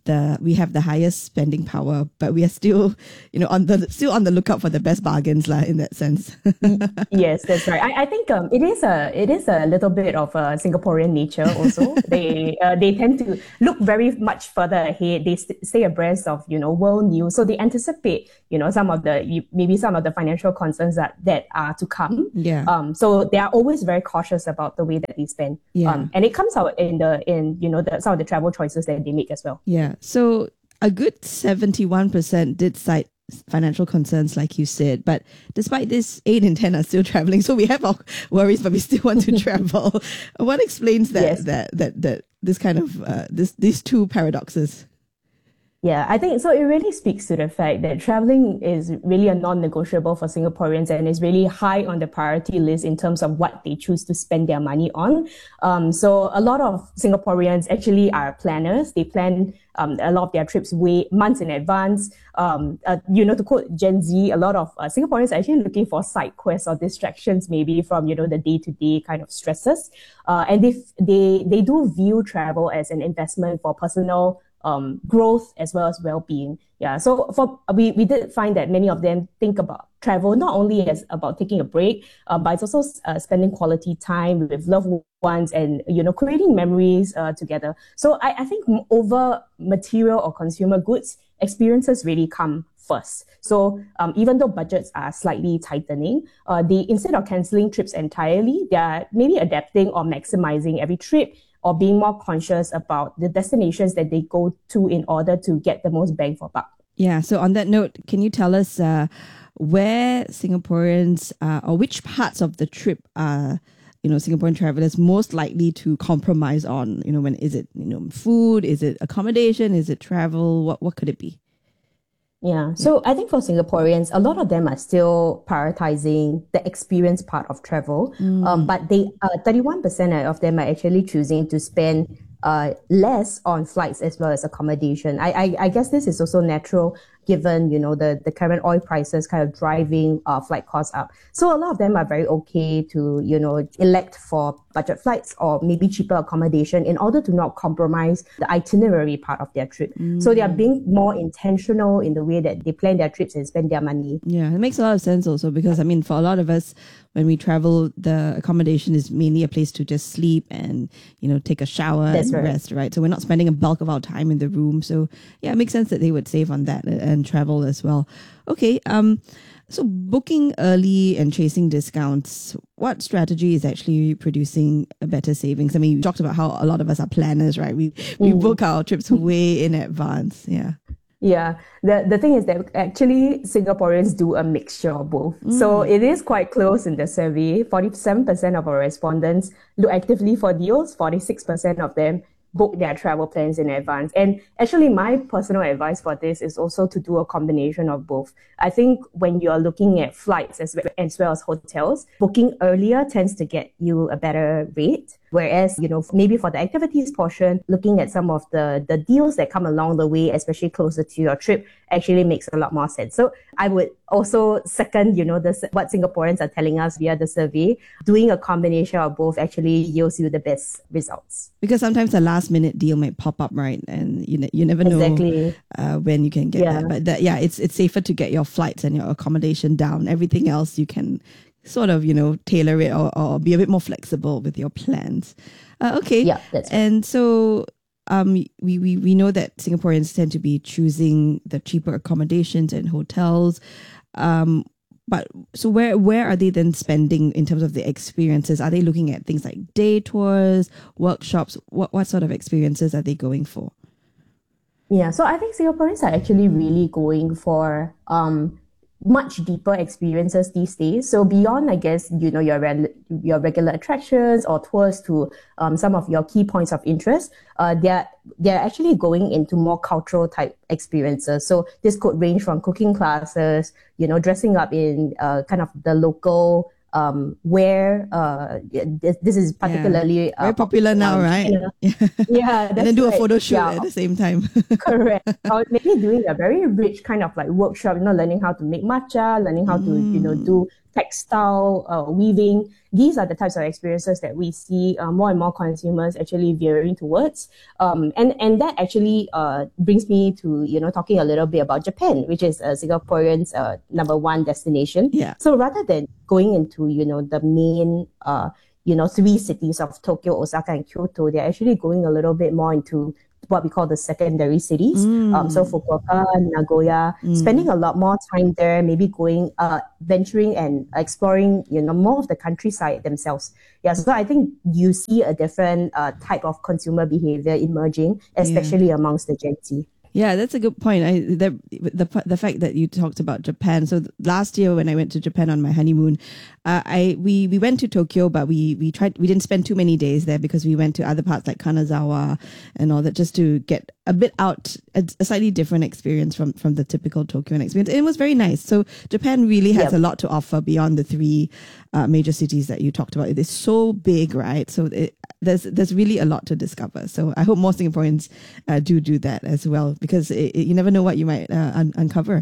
the we have the highest spending power, but we are still, you know, on the still on the lookout for the best bargains, lah, in that sense. Yes, that's right. I, I think um, it is a it is a little bit of a Singaporean nature also. they uh, they tend to look very much further ahead. They st- stay abreast of, you know, world news, so they anticipate, you know, some of the maybe some of the financial concerns that that are to come. Yeah. Um. So they are always very cautious about the way that they spend. Yeah. Um. And it comes out in the in you know the, some of the travel choices that they make as well. Yeah. So a good seventy-one percent did cite financial concerns, like you said, but despite this, eight in ten are still traveling. So we have our worries, but we still want to travel. What explains that, Yes. that, that, that, this kind of, uh, this, these two paradoxes? Yeah, I think so. It really speaks to the fact that traveling is really a non-negotiable for Singaporeans and is really high on the priority list in terms of what they choose to spend their money on. Um, so a lot of Singaporeans actually are planners. They plan um, a lot of their trips way months in advance. Um, uh, you know, to quote Gen Z, a lot of uh, Singaporeans are actually looking for side quests or distractions, maybe from, you know, the day-to-day kind of stresses. Uh, and they they they do view travel as an investment for personal Um, growth as well as well-being. Yeah. So for we, we did find that many of them think about travel not only as about taking a break, uh, but it's also uh, spending quality time with loved ones and, you know, creating memories uh, together. So I, I think over material or consumer goods, experiences really come first. So um, even though budgets are slightly tightening, uh, they instead of cancelling trips entirely, they are maybe adapting or maximizing every trip, or being more conscious about the destinations that they go to in order to get the most bang for buck. Yeah. So on that note, can you tell us uh, where Singaporeans uh, or which parts of the trip are, you know, Singaporean travelers most likely to compromise on? You know, when is it, you know, food? Is it accommodation? Is it travel? What what could it be? Yeah. So I think for Singaporeans, a lot of them are still prioritizing the experience part of travel. Mm. Um, but they, uh, thirty-one percent of them are actually choosing to spend uh, less on flights as well as accommodation. I, I, I guess this is also natural given, you know, the, the current oil prices kind of driving uh, flight costs up. So a lot of them are very okay to, you know, elect for budget flights or maybe cheaper accommodation in order to not compromise the itinerary part of their trip. Mm. So they are being more intentional in the way that they plan their trips and spend their money. Yeah, it makes a lot of sense also because, I mean, for a lot of us, when we travel, the accommodation is mainly a place to just sleep and, you know, take a shower That's and right. rest, right? So we're not spending a bulk of our time in the room. So yeah, it makes sense that they would save on that and travel as well. Okay, um, so booking early and chasing discounts, what strategy is actually producing a better savings? I mean, you talked about how a lot of us are planners, right? We we Mm. book our trips way in advance. Yeah. Yeah, the the thing is that actually Singaporeans do a mixture of both. So it is quite close in the survey. forty-seven percent of our respondents look actively for deals. forty-six percent of them book their travel plans in advance. And actually my personal advice for this is also to do a combination of both. I think when you're looking at flights as well, as well as hotels, booking earlier tends to get you a better rate. Whereas, you know, maybe for the activities portion, looking at some of the, the deals that come along the way, especially closer to your trip, actually makes a lot more sense. So I would also second, you know, this, what Singaporeans are telling us via the survey. Doing a combination of both actually yields you the best results. Because sometimes a last minute deal might pop up, right? And you ne- you never know Exactly. uh, when you can get Yeah. that. But that, yeah, it's it's safer to get your flights and your accommodation down. Everything else you can sort of, you know, tailor it or, or be a bit more flexible with your plans. Uh, okay. Yeah, that's right. And so um, we, we, we know that Singaporeans tend to be choosing the cheaper accommodations and hotels. Um, but so where where are they then spending in terms of the experiences? Are they looking at things like day tours, workshops? What what sort of experiences are they going for? Yeah, so I think Singaporeans are actually really going for um much deeper experiences these days. So beyond, I guess, you know, your re- your regular attractions or tours to um, some of your key points of interest, uh, they're they're actually going into more cultural type experiences. So this could range from cooking classes, you know, dressing up in uh, kind of the local um, wear. Uh, this, this is particularly Very uh, popular now, um, right? China. Yeah, And that's then do a right. photo shoot Yeah. at the same time. Correct. Or maybe doing a very rich kind of like workshop, you know, learning how to make matcha, learning how to, you know, do textile, uh, weaving. These are the types of experiences that we see uh, more and more consumers actually veering towards. Um, and, and that actually uh, brings me to, you know, talking a little bit about Japan, which is uh, Singaporeans' uh, number one destination. Yeah. So rather than going into, you know, the main, uh, you know, three cities of Tokyo, Osaka, and Kyoto, they're actually going a little bit more into what we call the secondary cities. Mm. Um, so Fukuoka, Nagoya, Mm. spending a lot more time there, maybe going, uh, venturing and exploring, you know, more of the countryside themselves. Yeah, so I think you see a different uh, type of consumer behavior emerging, especially yeah. amongst the Gen Z. Yeah, that's a good point. I the, the the fact that you talked about Japan. So last year when I went to Japan on my honeymoon, uh, I we we went to Tokyo, but we we tried we didn't spend too many days there because we went to other parts like Kanazawa and all that, just to get a bit out, a, a slightly different experience from from the typical Tokyoan experience. And it was very nice. So Japan really has yep. a lot to offer beyond the three uh, major cities that you talked about. It is so big, right? So it, there's there's really a lot to discover. So I hope more Singaporeans uh, do do that as well, because it, it, you never know what you might uh, un- uncover.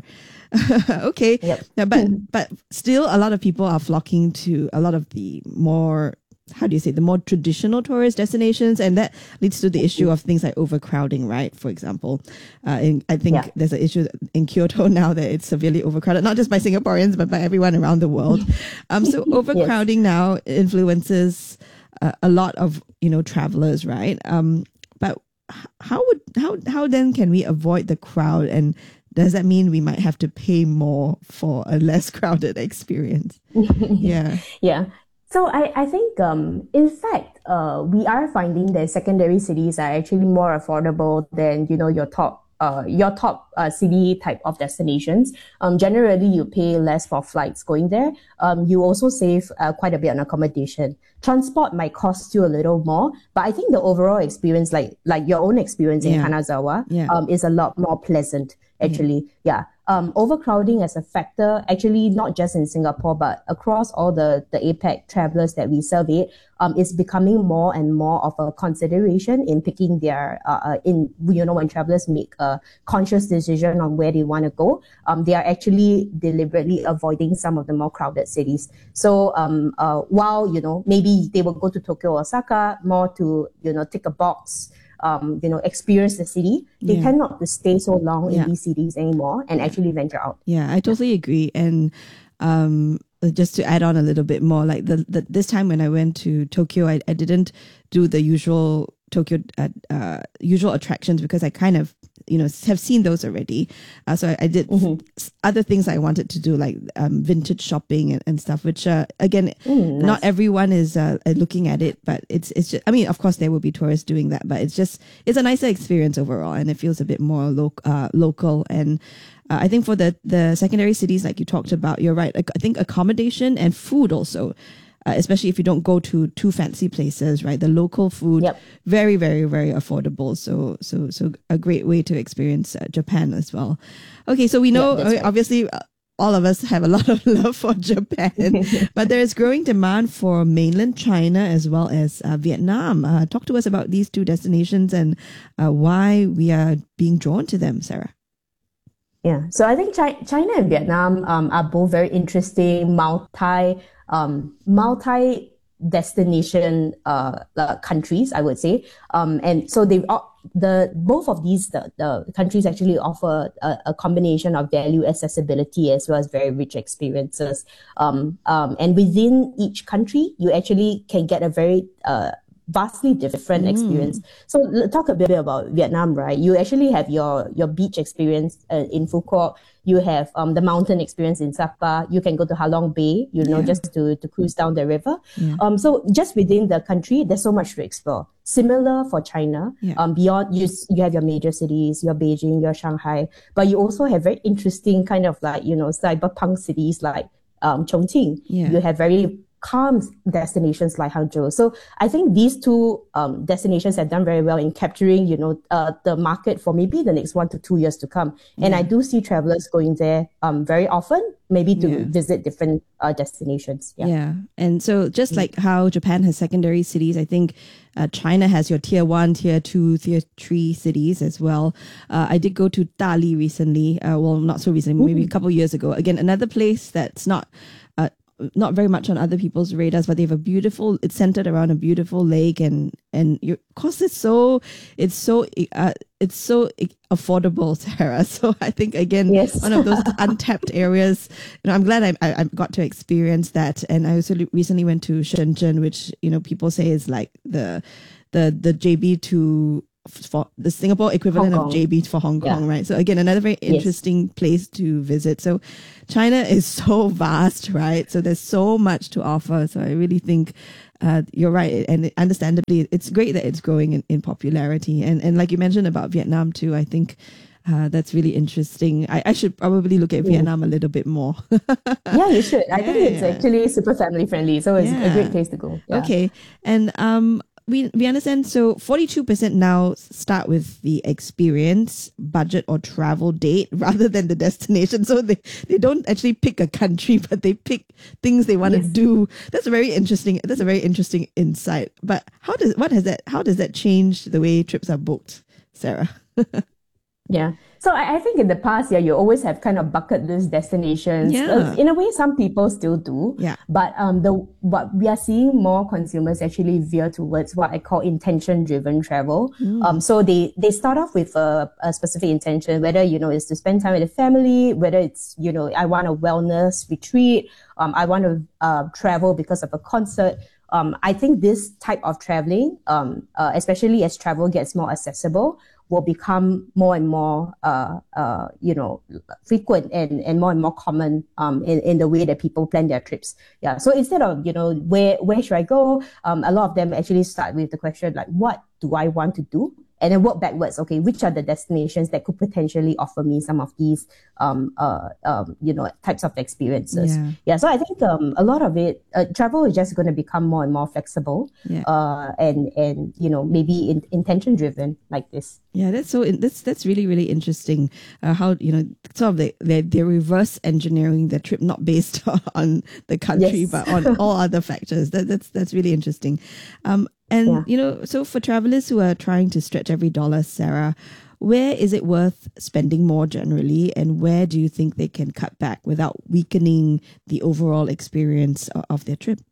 Okay, yep. yeah, but but still, a lot of people are flocking to a lot of the more, how do you say, the more traditional tourist destinations, and that leads to the issue of things like overcrowding, right? For example, uh, in, I think yeah. there's an issue in Kyoto now that it's severely overcrowded, not just by Singaporeans, but by everyone around the world. Um, so overcrowding yes. now influences uh, a lot of, you know, travelers, right? Um, but how would how how then can we avoid the crowd, and does that mean we might have to pay more for a less crowded experience? yeah. Yeah. So I, I think, um, in fact, uh, we are finding that secondary cities are actually more affordable than, you know, your top Uh, your top uh, city type of destinations. Um, generally, you pay less for flights going there. Um, you also save uh, quite a bit on accommodation. Transport might cost you a little more, but I think the overall experience, like like your own experience in Yeah. Kanazawa, Yeah. um, is a lot more pleasant. Actually, yeah. Um, overcrowding as a factor, actually not just in Singapore, but across all the, the APEC travelers that we surveyed, um, is becoming more and more of a consideration in picking their, uh, uh, in, you know, when travelers make a conscious decision on where they want to go, um, they are actually deliberately avoiding some of the more crowded cities. So, um, uh, while, you know, maybe they will go to Tokyo, Osaka more to, you know, tick a box, Um, you know, experience the city, they Yeah. tend not to stay so long Yeah. in these cities anymore and actually venture out. Yeah, I totally agree. And um, just to add on a little bit more, like the, the this time when I went to Tokyo, I, I didn't do the usual Tokyo uh, uh, usual attractions because I kind of, you know, have seen those already. Uh, so I, I did Mhm. s- other things I wanted to do, like um, vintage shopping and, and stuff, which uh, again, Mm, not nice. everyone is uh, looking at it, but it's it's just, I mean, of course there will be tourists doing that, but it's just, it's a nicer experience overall, and it feels a bit more lo- uh, local. And uh, I think for the, the secondary cities, like you talked about, you're right. I think accommodation and food also, uh, especially if you don't go to too fancy places, right? The local food, Yep. very, very, very affordable. So, so, so a great way to experience uh, Japan as well. Okay, so we know, Yeah, that's uh, right. obviously, uh, all of us have a lot of love for Japan, but there is growing demand for mainland China as well as uh, Vietnam. Uh, talk to us about these two destinations and uh, why we are being drawn to them, Sarah. Yeah, so I think Chi- China and Vietnam um, are both very interesting multi um, multi destination uh, uh, countries, I would say. Um, and so they the both of these the, the countries actually offer a, a combination of value, accessibility, as well as very rich experiences. Um, um, and within each country, you actually can get a very uh, vastly different Mm. experience. So l- talk a bit about Vietnam, right? You actually have your your beach experience uh, in Phu Quoc. You have um, the mountain experience in Sapa. You can go to Halong Bay, you know, Yeah. just to, to cruise down the river. Yeah. Um, so just within the country, there's so much to explore. Similar for China. Yeah. Um, beyond you, s- you have your major cities, your Beijing, your Shanghai, but you also have very interesting kind of like, you know, cyberpunk cities like um, Chongqing. Yeah. You have very calm destinations like Hangzhou. So I think these two um, destinations have done very well in capturing, you know, uh, the market for maybe the next one to two years to come. And Yeah. I do see travelers going there um, very often, maybe to Yeah. visit different uh, destinations. Yeah. Yeah. And so just like how Japan has secondary cities, I think uh, China has your tier one, tier two, tier three cities as well. Uh, I did go to Dali recently. Uh, well, not so recently, maybe a couple of years ago. Again, another place that's not uh, not very much on other people's radars, but they have a beautiful, it's centered around a beautiful lake, and, and you, of course it's so, it's so, uh, it's so affordable, Sarah. So I think, again, yes. one of those untapped areas. You know, I'm glad I, I I got to experience that. And I also recently went to Shenzhen, which, you know, people say is like the the the J B to for the Singapore equivalent of J B for Hong Kong, yeah. right? So again, another very interesting yes. place to visit. So China is so vast, right? So there's so much to offer. So I really think Uh, you're right, and understandably, it's great that it's growing in, in popularity. And and like you mentioned about Vietnam too, I think uh, that's really interesting. I, I should probably look at yeah. Vietnam a little bit more. Yeah, you should. I yeah, think it's yeah. actually super family friendly, so it's yeah. a great place to go. Yeah. Okay, and um, we we understand. So forty-two percent now start with the experience, budget, or travel date rather than the destination. So they, they don't actually pick a country, but they pick things they want yes. to do. That's a very interesting. That's a very interesting insight. But how does what has that? How does that change the way trips are booked, Sarah? Yeah. So I, I think in the past, yeah, you always have kind of bucket list destinations. Yeah. Uh, in a way, some people still do. Yeah. But um, the what we are seeing more consumers actually veer towards what I call intention-driven travel. Mm. Um, so they they start off with a, a specific intention, whether you know it's to spend time with the family, whether it's you know I want a wellness retreat, um, I want to uh, travel because of a concert. Um, I think this type of traveling, um, uh, especially as travel gets more accessible, will become more and more, uh, uh, you know, frequent and, and more and more common um, in, in the way that people plan their trips. Yeah. So instead of, you know, where where should I go? Um, a lot of them actually start with the question like, what do I want to do? And then work backwards. Okay, which are the destinations that could potentially offer me some of these, um, uh, um, you know, types of experiences? Yeah. yeah so I think um, a lot of it, uh, travel is just going to become more and more flexible, yeah. uh, and and you know maybe in, intention driven like this. Yeah, that's so. That's that's really really interesting. Uh, how you know sort of they they they're reverse engineering the trip, not based on the country, Yes. but on all other factors. That that's that's really interesting. Um, and Yeah. you know, so for travelers who are trying to stretch every dollar, Sarah, where is it worth spending more generally, and where do you think they can cut back without weakening the overall experience of, of their trip?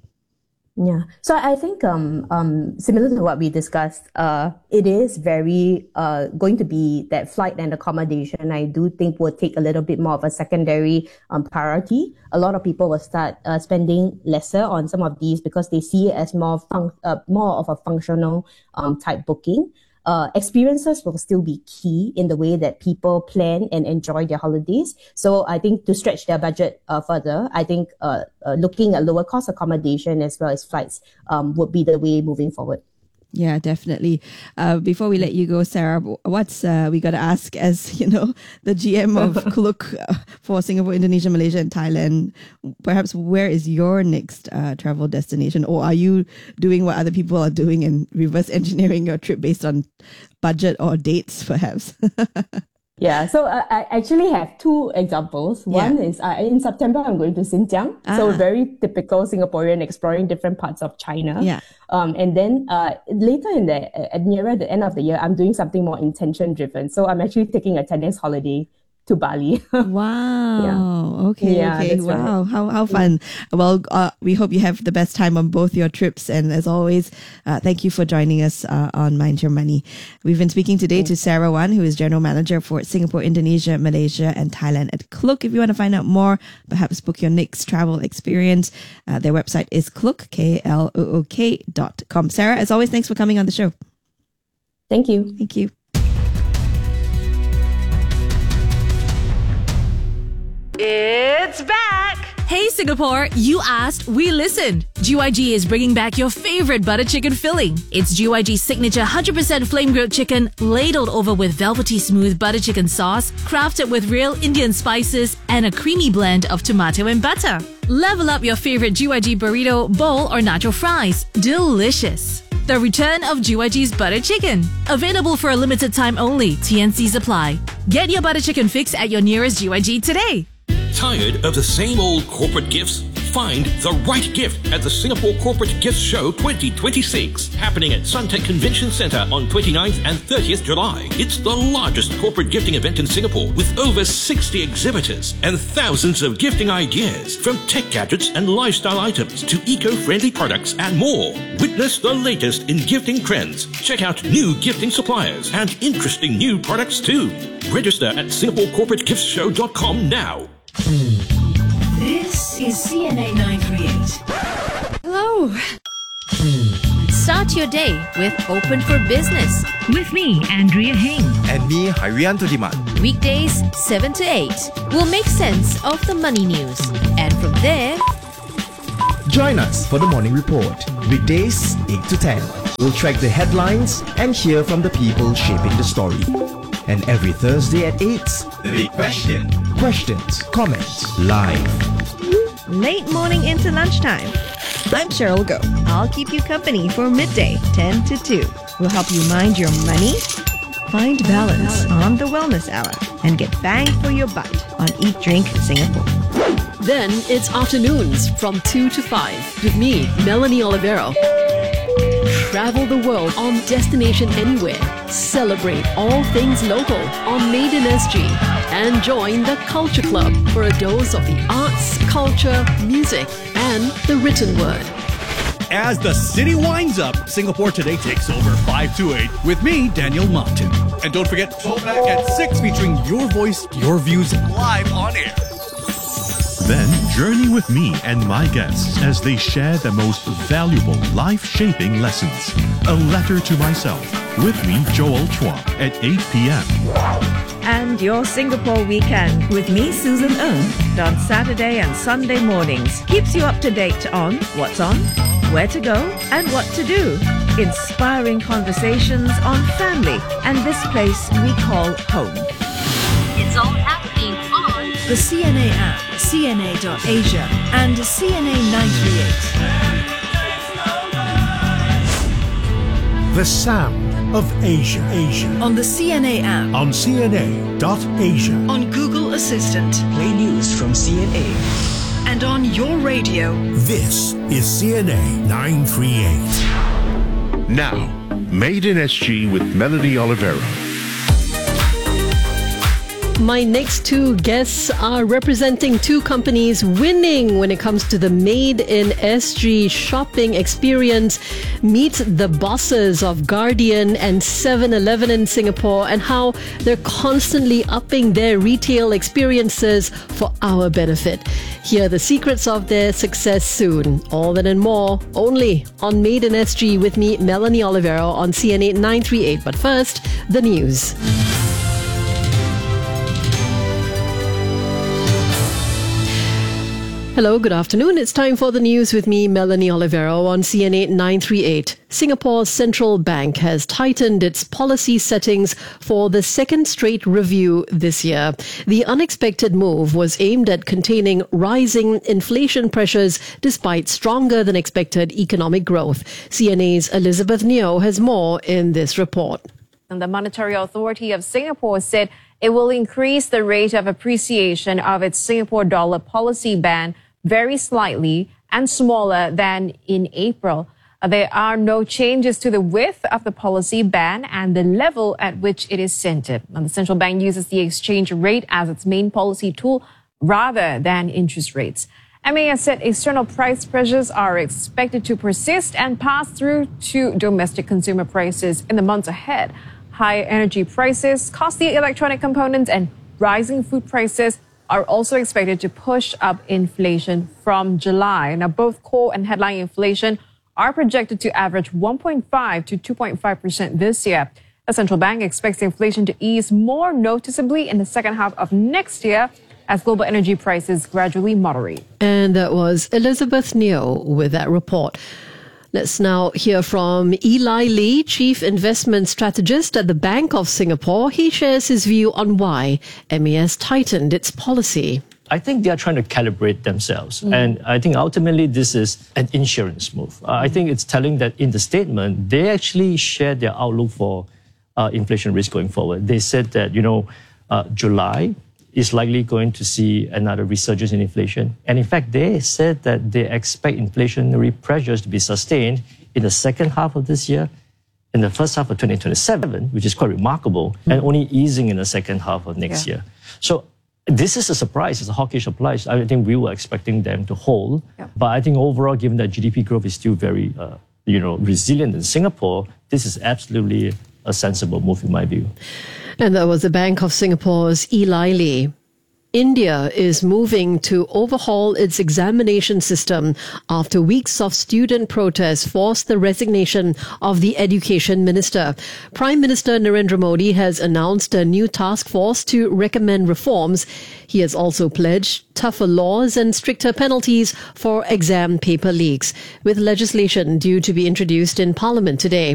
Yeah. So I think um um similar to what we discussed, uh it is very uh going to be that flight and accommodation. I do think will take a little bit more of a secondary um priority. A lot of people will start uh, spending lesser on some of these because they see it as more fun- uh, more of a functional um type booking. Uh, experiences will still be key in the way that people plan and enjoy their holidays. So I think to stretch their budget uh, further, I think uh, uh, looking at lower cost accommodation as well as flights um, would be the way moving forward. Yeah, definitely. Uh, before we let you go, Sarah, what's uh, we got to ask as, you know, the G M of Klook uh, for Singapore, Indonesia, Malaysia, and Thailand, perhaps where is your next uh, travel destination? Or are you doing what other people are doing and reverse engineering your trip based on budget or dates, perhaps? Yeah, so uh, I actually have two examples. One Yeah. is uh, in September, I'm going to Xinjiang. So Ah. very typical Singaporean exploring different parts of China. Yeah. Um, and then uh, later in the, uh, nearer the end of the year, I'm doing something more intention driven. So I'm actually taking a ten days holiday to Bali. Wow. Okay. Yeah, okay. that's right. Wow. How how fun. Well, uh, we hope you have the best time on both your trips. And as always, uh, thank you for joining us uh, on Mind Your Money. We've been speaking today to Sarah Wan, who is General Manager for Singapore, Indonesia, Malaysia, and Thailand at Klook. If you want to find out more, perhaps book your next travel experience, uh, their website is klook, K L O O K dot com. Sarah, as always, thanks for coming on the show. Thank you. Thank you. It's back! Hey Singapore, you asked, we listened. G Y G is bringing back your favorite butter chicken filling. It's G Y G's signature one hundred percent flame grilled chicken, ladled over with velvety smooth butter chicken sauce, crafted with real Indian spices, and a creamy blend of tomato and butter. Level up your favorite G Y G burrito, bowl, or nacho fries. Delicious. The return of G Y G's butter chicken. Available for a limited time only. T N Cs apply. Get your butter chicken fix at your nearest G Y G today. Tired of the same old corporate gifts? Find the right gift at the Singapore Corporate Gift Show twenty twenty-six, happening at Suntec Convention Centre on twenty-ninth and thirtieth July. It's the largest corporate gifting event in Singapore, with over sixty exhibitors and thousands of gifting ideas, from tech gadgets and lifestyle items to eco-friendly products and more. Witness the latest in gifting trends. Check out new gifting suppliers and interesting new products too. Register at singapore corporate gift show dot com now. This is C N A nine thirty-eight. Hello. Start your day with Open for Business. With me, Andrea Heng. And me, Harianto Diman. Weekdays, seven to eight. We'll make sense of the money news. And from there, join us for the Morning Report. Weekdays, eight to ten. We'll track the headlines and hear from the people shaping the story. And every Thursday at eight, The Big Question. Questions, comments, live. Late morning into lunchtime. I'm Cheryl Go. I'll keep you company for midday, ten to two. We'll help you mind your money, find balance on the Wellness Hour, and get bang for your buck on Eat Drink Singapore. Then it's afternoons from two to five with me, Melanie Olivero. Travel the world on Destination Anywhere. Celebrate all things local on Made in S G. And join the Culture Club for a dose of the arts, culture, music, and the written word. As the city winds up, Singapore Today takes over five to eight with me, Daniel Martin. And don't forget, Throwback at six featuring your voice, your views live on air. Then journey with me and my guests as they share the most valuable life-shaping lessons. A Letter to Myself with me, Joel Chua, at eight p.m. And your Singapore weekend with me, Susan Ng, on Saturday and Sunday mornings. Keeps you up to date on what's on, where to go, and what to do. Inspiring conversations on family and this place we call home. it's all happening on The C N A app, C N A dot Asia, and C N A nine thirty-eight. The sound of Asia. Asia. On the C N A app. On C N A dot Asia. On Google Assistant. Play news from C N A. And on your radio. This is C N A nine thirty-eight. Now, Made in S G with Melanie Olivero. My next two guests are representing two companies winning when it comes to the Made in S G shopping experience. Meet the bosses of Guardian and seven eleven in Singapore and how they're constantly upping their retail experiences for our benefit. Hear the secrets of their success soon. All that and more only on Made in S G with me, Melanie Olivero, on C N A nine thirty-eight. But first, the news. Hello, good afternoon. It's time for the news with me, Melanie Olivero, on C N A nine thirty-eight. Singapore's central bank has tightened its policy settings for the second straight review this year. The unexpected move was aimed at containing rising inflation pressures despite stronger than expected economic growth. C N A's Elizabeth Neo has more in this report. And the Monetary Authority of Singapore said it will increase the rate of appreciation of its Singapore dollar policy band very slightly and smaller than in April. There are no changes to the width of the policy band and the level at which it is centered. And the central bank uses the exchange rate as its main policy tool rather than interest rates. M A S said external price pressures are expected to persist and pass through to domestic consumer prices in the months ahead. Higher energy prices, costly electronic components, and rising food prices are also expected to push up inflation from July. Now, both core and headline inflation are projected to average one point five to two point five percent this year. The central bank expects inflation to ease more noticeably in the second half of next year as global energy prices gradually moderate. And that was Elizabeth Neo with that report. Let's now hear from Eli Lee, Chief Investment Strategist at the Bank of Singapore. He shares his view on why M A S tightened its policy. I think they are trying to calibrate themselves. Mm. And I think ultimately this is an insurance move. Uh, I think it's telling that in the statement, they actually shared their outlook for uh, inflation risk going forward. They said that, you know, uh, July is likely going to see another resurgence in inflation. And in fact, they said that they expect inflationary pressures to be sustained in the second half of this year, in the first half of twenty twenty-seven, which is quite remarkable, mm-hmm. and only easing in the second half of next yeah. year. So this is a surprise. It's a hawkish surprise. I think we were expecting them to hold. Yeah. But I think overall, given that G D P growth is still very uh, you know, resilient in Singapore, this is absolutely a sensible move in my view. And that was the Bank of Singapore's Eli Lee. India is moving to overhaul its examination system after weeks of student protests forced the resignation of the education minister. Prime Minister Narendra Modi has announced a new task force to recommend reforms. He has also pledged tougher laws and stricter penalties for exam paper leaks, with legislation due to be introduced in Parliament today.